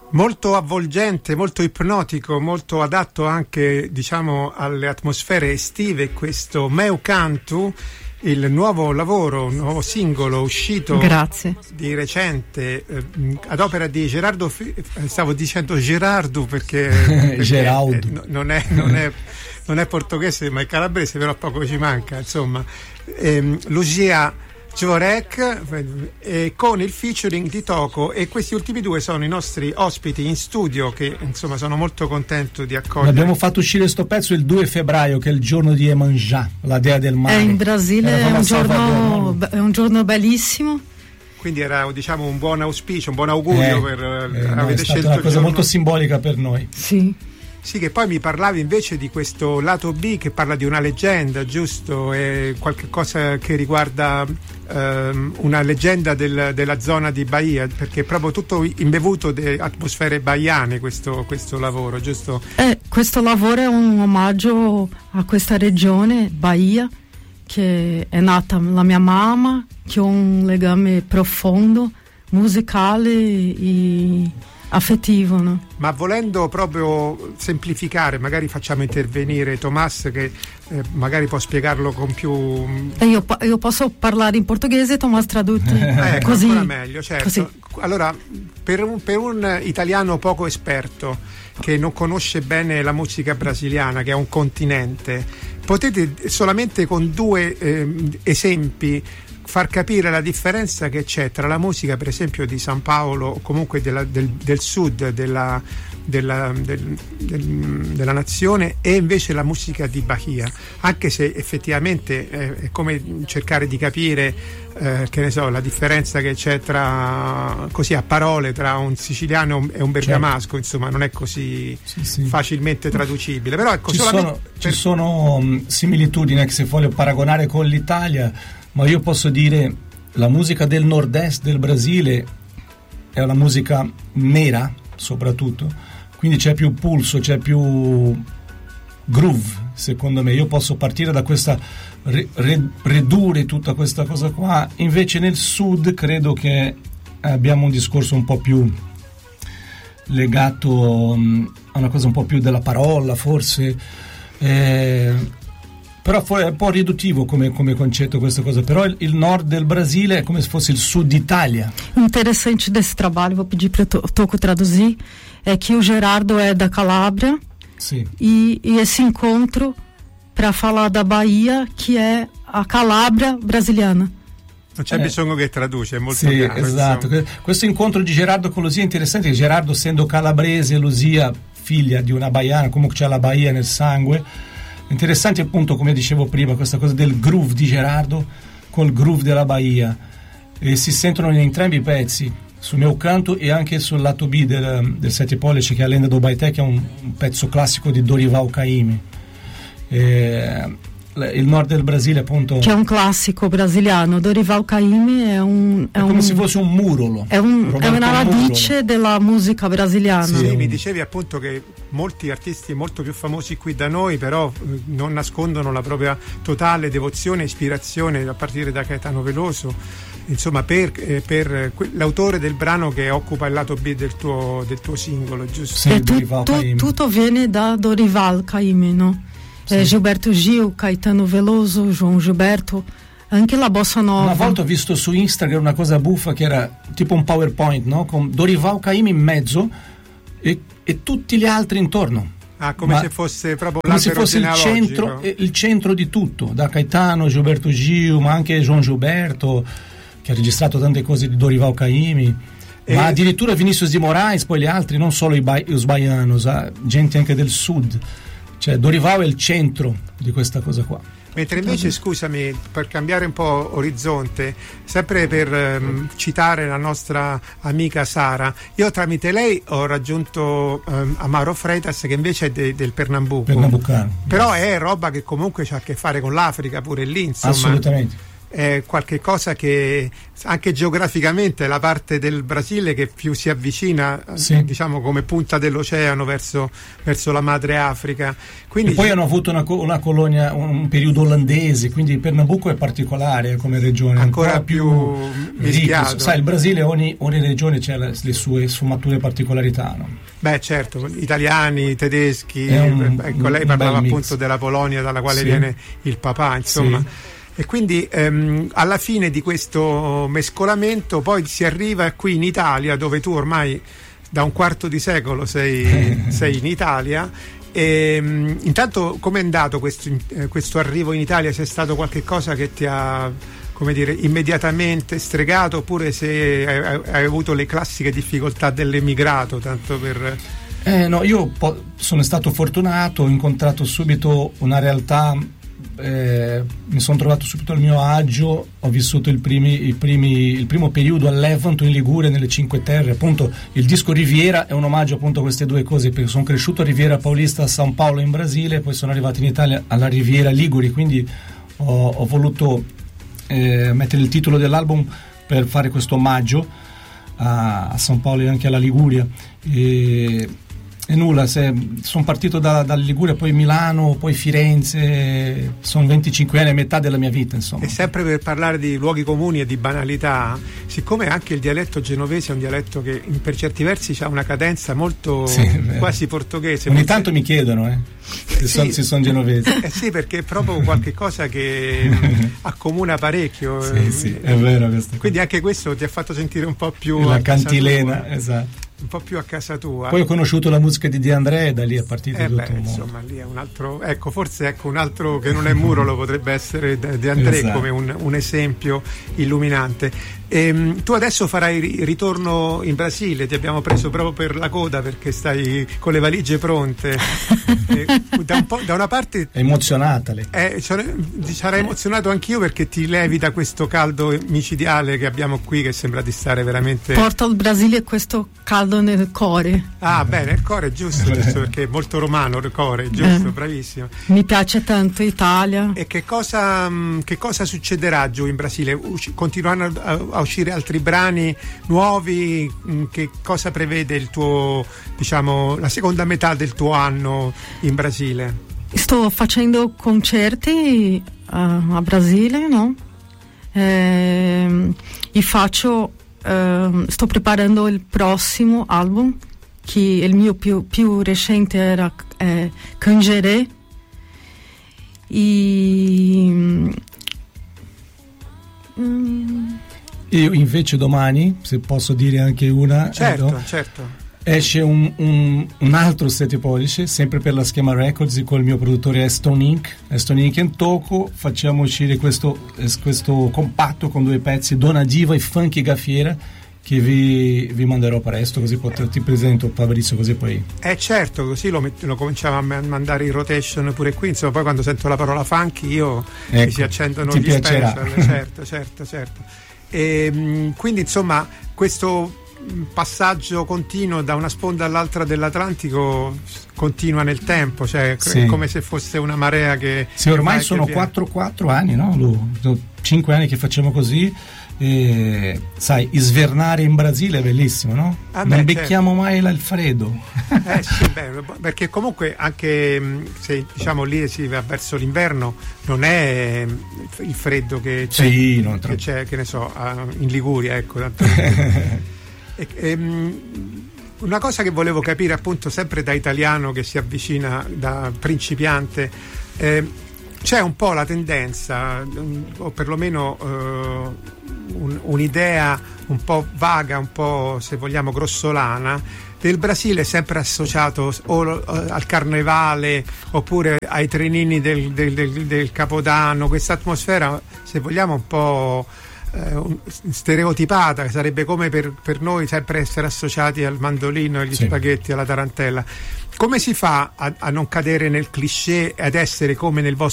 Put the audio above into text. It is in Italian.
Molto avvolgente, molto ipnotico, molto adatto anche, diciamo, alle atmosfere estive, questo Meu Cantu, il nuovo lavoro, un nuovo singolo uscito di recente ad opera di Gerardo, stavo dicendo Gerardo perché non è portoghese ma è calabrese, però poco ci manca, insomma. Lucia Dvorek, con il featuring di Toco, e questi ultimi due sono i nostri ospiti in studio che insomma sono molto contento di accogliere. Abbiamo fatto uscire sto pezzo il 2 febbraio, che è il giorno di Iemanjá, la dea del mare. In Brasile è un giorno bellissimo. Quindi era, diciamo, un buon auspicio, un buon augurio per avete scelto una cosa molto simbolica per noi. Sì, che poi mi parlavi invece di questo lato B che parla di una leggenda, giusto? E qualche cosa che riguarda una leggenda della zona di Bahia, perché è proprio tutto imbevuto di atmosfere baiane questo lavoro, giusto? Questo lavoro è un omaggio a questa regione, Bahia, che è nata la mia mamma, che ho un legame profondo, musicale e affettivo, no? Ma volendo proprio semplificare, magari facciamo intervenire Tomás che magari può spiegarlo con più. Io posso parlare in portoghese, Tomás traduce così. Ancora meglio, certo. Così. Allora, per un italiano poco esperto che non conosce bene la musica brasiliana, che è un continente, potete solamente con due esempi far capire la differenza che c'è tra la musica, per esempio, di San Paolo o comunque del sud della nazione e invece la musica di Bahia, anche se effettivamente è come cercare di capire che ne so, la differenza che c'è così a parole tra un siciliano e un bergamasco, certo. Insomma non è così facilmente traducibile, però ecco, ci sono similitudini che si voglio paragonare con l'Italia, ma io posso dire la musica del nord-est del Brasile è una musica nera soprattutto, quindi c'è più pulso, c'è più groove, secondo me. Io posso partire da questa ridurre tutta questa cosa qua, invece nel sud credo che abbiamo un discorso un po' più legato a una cosa un po' più della parola, forse, però è un po' riduttivo come concetto questa cosa, però il nord del Brasile è come se fosse il sud d'Italia. Interessante desse trabalho, vou pedir para Toco traduzir, é que o Gerardo é da Calábria, e esse encontro para falar da Bahia, che è a Calabria brasiliana. Non c'è bisogno che traduce, è molto chiaro. Esatto. Questo incontro di Gerardo con Luzia è interessante, Gerardo essendo calabrese, Luzia figlia di una baiana, comunque c'è la Bahia nel sangue. Interessante appunto, come dicevo prima, questa cosa del groove di Gerardo col groove della Bahia, e si sentono in entrambi i pezzi, sul Meu Canto e anche sul lato B del Sette Pollici, che è Lenda do Baeté, che è un pezzo classico di Dorival Caymmi. Il nord del Brasile appunto, che è un classico brasiliano. Dorival Caymmi è come se fosse un Murolo, è una radice della musica brasiliana. Sì, mi dicevi appunto che molti artisti molto più famosi qui da noi però non nascondono la propria totale devozione e ispirazione, a partire da Caetano Veloso, insomma, per l'autore del brano che occupa il lato B del tuo singolo, giusto? Sì, tutto viene da Dorival Caymmi, no? Gilberto Gil, Caetano Veloso, João Gilberto, anche la bossa nova. Una volta ho visto su Instagram una cosa buffa che era tipo un PowerPoint, no? Con Dorival Caymmi in mezzo e tutti gli altri intorno. Come se fosse proprio come se fosse il centro di tutto, da Caetano, Gilberto Gil, ma anche João Gilberto, che ha registrato tante cose di Dorival Caymmi, ma addirittura Vinícius de Moraes, poi gli altri, non solo i baianos, gente anche del sud. Cioè Dorival è il centro di questa cosa qua. Mentre invece, scusami, per cambiare un po' orizzonte, sempre per citare la nostra amica Sara, io tramite lei ho raggiunto Amaro Freitas, che invece è del Pernambuco. Pernambucano. Però è roba che comunque ha a che fare con l'Africa pure lì, insomma. Assolutamente. è qualche cosa che anche geograficamente è la parte del Brasile che più si avvicina, diciamo, come punta dell'oceano verso la madre Africa. Quindi e poi hanno avuto una colonia, un periodo olandese, quindi Pernambuco è particolare come regione, ancora più mischiato. Sai, il Brasile ogni regione ha le sue sfumature particolarità, no? Beh, certo, italiani, tedeschi, ecco, lei parlava appunto della Polonia dalla quale viene il papà, insomma. Sì. E quindi alla fine di questo mescolamento poi si arriva qui in Italia, dove tu ormai da un quarto di secolo sei in Italia. E, intanto com'è andato questo arrivo in Italia? C'è stato qualche cosa che ti ha, come dire, immediatamente stregato, oppure se hai avuto le classiche difficoltà dell'emigrato, tanto per... No, io sono stato fortunato, ho incontrato subito una realtà, mi sono trovato subito al mio agio, ho vissuto il primo periodo all'Levanto in Liguria, nelle Cinque Terre. Appunto il disco Riviera è un omaggio appunto a queste due cose, perché sono cresciuto a Riviera Paulista a San Paolo in Brasile, poi sono arrivato in Italia alla Riviera Liguri, quindi ho voluto mettere il titolo dell'album per fare questo omaggio a San Paolo e anche alla Liguria. E nulla, sono partito da Liguria, poi Milano, poi Firenze, sono 25 anni, metà della mia vita, insomma. E sempre per parlare di luoghi comuni e di banalità, siccome anche il dialetto genovese è un dialetto che per certi versi ha una cadenza molto quasi portoghese. Ogni tanto mi chiedono se sono genovese. Sì, perché è proprio qualche cosa che accomuna parecchio. Sì, è vero questo. Quindi anche questo ti ha fatto sentire un po' più la cantilena, esatto. Un po' più a casa tua. Poi ho conosciuto la musica di De André e da lì è partito tutto il mondo. Insomma, lì è un altro, forse un altro che non è Murolo potrebbe essere De André, esatto, come un esempio illuminante. Tu adesso farai ritorno in Brasile, ti abbiamo preso proprio per la coda perché stai con le valigie pronte. Da una parte è emozionata lei. Sarei emozionato anch'io perché ti levi da questo caldo micidiale che abbiamo qui, che sembra di stare veramente... Porta al Brasile questo caldo nel cuore. Ah, bene, il cuore è giusto perché è molto romano il cuore, giusto, bravissimo. Mi piace tanto Italia. E che cosa succederà giù in Brasile? Continuano a uscire altri brani nuovi? Che cosa prevede il tuo, diciamo, la seconda metà del tuo anno in Brasile? Sto facendo concerti a Brasile, no? Sto preparando il prossimo album, che il mio più recente era Cangeré. Io invece domani, se posso dire anche una, certo. Esce un altro 7 pollici, sempre per la Schema Records, con il mio produttore Aston Inc. and Toco. Facciamo uscire questo compatto con 2 pezzi, Dona Diva e Funky Gaffiera, che vi manderò presto, così ti presento Fabrizio, così poi... certo, così lo cominciamo a mandare in rotation pure qui, insomma, poi quando sento la parola funky mi si accendono gli special. Certo. E quindi insomma questo passaggio continuo da una sponda all'altra dell'Atlantico continua nel tempo, cioè come se fosse una marea che... Sì, ormai sono 4 anni, no? 5 anni che facciamo così. E, sai, svernare in Brasile è bellissimo, no? Non becchiamo mai il freddo. Perché comunque anche se diciamo lì si va verso l'inverno, non è il freddo che c'è, che ne so, in Liguria, ecco. Una cosa che volevo capire, appunto, sempre da italiano che si avvicina, da principiante, c'è un po' la tendenza, o perlomeno un'idea un po' vaga, un po', se vogliamo, grossolana, del Brasile sempre associato o al carnevale oppure ai trenini del Capodanno, questa atmosfera, se vogliamo, un po' stereotipata, che sarebbe come per noi sempre essere associati al mandolino, agli spaghetti, alla tarantella. Come si fa a non cadere nel cliché e ad essere come nel vostro